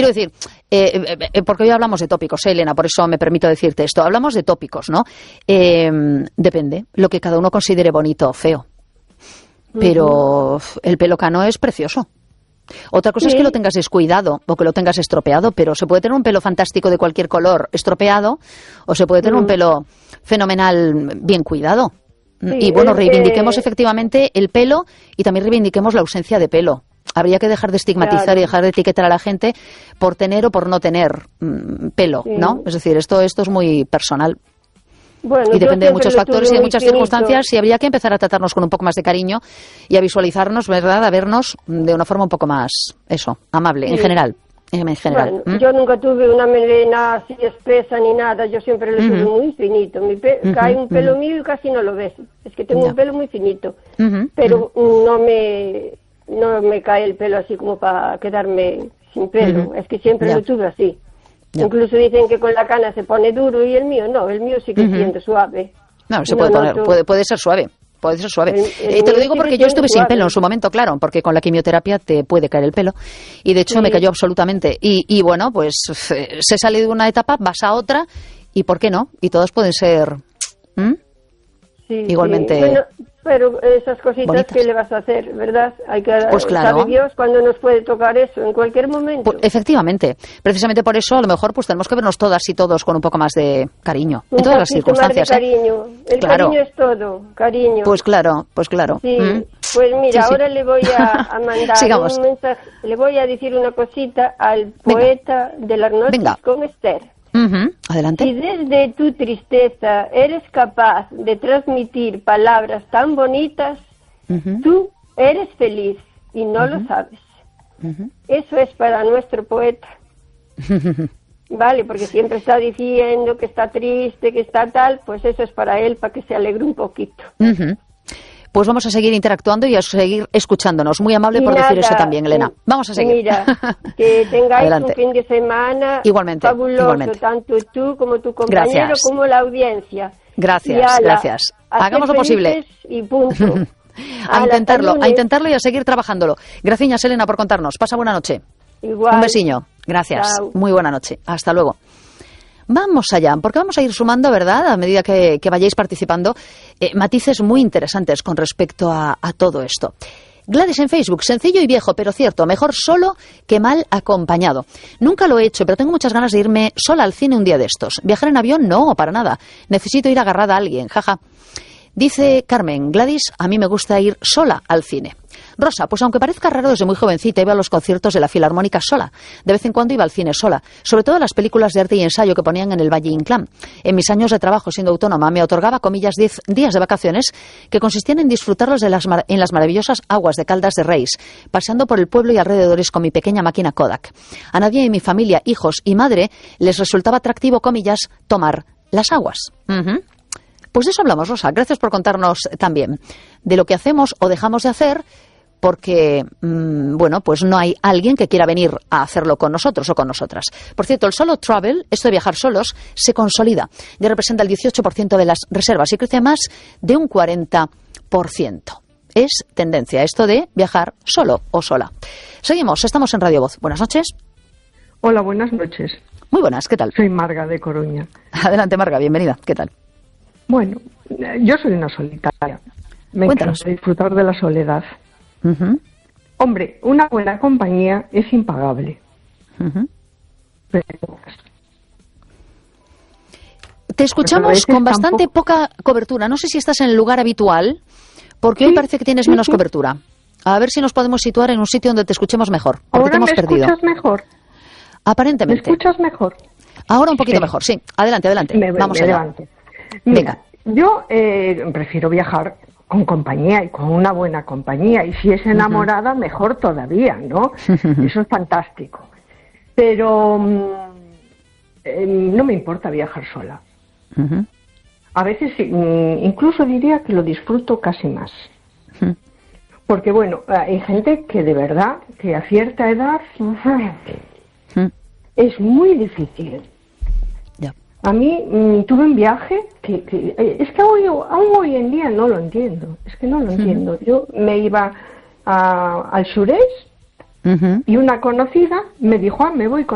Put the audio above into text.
quiero decir, porque hoy hablamos de tópicos, Elena, por eso me permito decirte esto. Hablamos de tópicos, ¿no? Depende, lo que cada uno considere bonito o feo. Pero el pelo cano es precioso. Otra cosa es que lo tengas descuidado o que lo tengas estropeado, pero se puede tener un pelo fantástico de cualquier color estropeado o se puede tener un pelo fenomenal bien cuidado. Y bueno, reivindiquemos efectivamente el pelo y también reivindiquemos la ausencia de pelo. Habría que dejar de estigmatizar y dejar de etiquetar a la gente por tener o por no tener pelo, ¿no? Es decir, esto es muy personal. Bueno, y depende de muchos factores y de muchas circunstancias, y habría que empezar a tratarnos con un poco más de cariño y a visualizarnos, ¿verdad? A vernos de una forma un poco más, amable, en general. Bueno, yo nunca tuve una melena así espesa ni nada, yo siempre lo tuve muy finito. Cae un pelo mío y casi no lo ves. Es que tengo un pelo muy finito, pero no me cae el pelo así como para quedarme sin pelo. Es que siempre lo tuve así. Incluso dicen que con la cana se pone duro y el mío no, el mío sí que siente suave. No, se puede poner, puede ser suave. Puede ser suave. Te lo digo porque yo estuve sin pelo en su momento, claro, porque con la quimioterapia te puede caer el pelo. Y de hecho me cayó absolutamente. Y bueno, pues se sale de una etapa, vas a otra, y ¿por qué no? Y todos pueden ser igualmente. Bueno, pero esas cositas bonitas. ¿Qué le vas a hacer, verdad? Hay que sabe Dios cuándo nos puede tocar eso, en cualquier momento. Pues, efectivamente. Precisamente por eso, a lo mejor, pues tenemos que vernos todas y todos con un poco más de cariño. En todas las circunstancias. Más de cariño. El cariño es todo, cariño. Pues claro. Sí. Pues mira, ahora le voy a mandar un mensaje, le voy a decir una cosita al poeta de las noches con Esther. Adelante. Si desde tu tristeza eres capaz de transmitir palabras tan bonitas, tú eres feliz y no lo sabes. Eso es para nuestro poeta. Vale, porque siempre está diciendo que está triste, que está tal, pues eso es para él, para que se alegre un poquito. Pues vamos a seguir interactuando y a seguir escuchándonos. Muy amable por decir eso también, Elena. Vamos a seguir. Mira, que tengáis un fin de semana fabuloso, tanto tú como tu compañero como la audiencia. Gracias. Hagamos lo posible. Y punto. a intentarlo y a seguir trabajándolo. Gracias, Elena, por contarnos. Pasa buena noche. Igual. Un besiño. Gracias. Chao. Muy buena noche. Hasta luego. Vamos allá, porque vamos a ir sumando, ¿verdad?, a medida que vayáis participando, matices muy interesantes con respecto a todo esto. Gladys en Facebook, sencillo y viejo, pero cierto, mejor solo que mal acompañado. Nunca lo he hecho, pero tengo muchas ganas de irme sola al cine un día de estos. ¿Viajar en avión? No, para nada. Necesito ir agarrada a alguien, jaja. Dice Carmen, Gladys, a mí me gusta ir sola al cine. Rosa, pues aunque parezca raro, desde muy jovencita iba a los conciertos de la Filarmónica sola. De vez en cuando iba al cine sola, sobre todo a las películas de arte y ensayo que ponían en el Valle Inclán. En mis años de trabajo siendo autónoma me otorgaba, comillas, 10 días de vacaciones que consistían en disfrutarlos en las maravillosas aguas de Caldas de Reis, paseando por el pueblo y alrededores con mi pequeña máquina Kodak. A nadie en mi familia, hijos y madre les resultaba atractivo, comillas, tomar las aguas. Pues de eso hablamos, Rosa. Gracias por contarnos también de lo que hacemos o dejamos de hacer porque, pues no hay alguien que quiera venir a hacerlo con nosotros o con nosotras. Por cierto, el solo travel, esto de viajar solos, se consolida. Ya representa el 18% de las reservas y crece más de un 40%. Es tendencia esto de viajar solo o sola. Seguimos, estamos en Radio Voz. Buenas noches. Hola, buenas noches. Muy buenas, ¿qué tal? Soy Marga de Coruña. Adelante, Marga, bienvenida. ¿Qué tal? Bueno, yo soy una solitaria. Me encanta disfrutar de la soledad. Hombre, una buena compañía es impagable. Te escuchamos con bastante poca cobertura. No sé si estás en el lugar habitual, porque hoy parece que tienes menos cobertura. A ver si nos podemos situar en un sitio donde te escuchemos mejor, porque te hemos perdido. ¿Ahora me escuchas mejor? Aparentemente. ¿Me escuchas mejor? Ahora un poquito mejor, sí. Adelante. Vamos allá. Mira, yo prefiero viajar con compañía y con una buena compañía, y si es enamorada mejor todavía, ¿no? Eso es fantástico, pero no me importa viajar sola. A veces incluso diría que lo disfruto casi más, porque bueno, hay gente que de verdad que a cierta edad es muy difícil. A mí tuve un viaje que es que aún hoy en día no lo entiendo. Es que no lo entiendo. Yo me iba al sureste y una conocida me dijo, me voy con